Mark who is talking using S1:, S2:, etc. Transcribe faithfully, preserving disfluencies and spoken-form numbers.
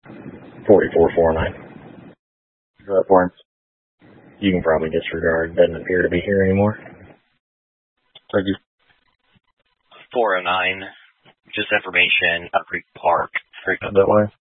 S1: forty-four four oh nine.
S2: Go for him.
S1: You can probably disregard. Doesn't appear to be here anymore.
S2: Thank you.
S3: four oh nine. Just information, Up Creek Park.
S2: That way.